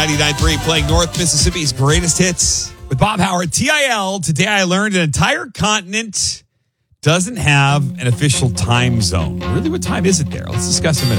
99.3 playing North Mississippi's greatest hits with Bob Howard. TIL, today I learned an entire continent doesn't have an official time zone. Really, what time is it there? Let's discuss in a minute.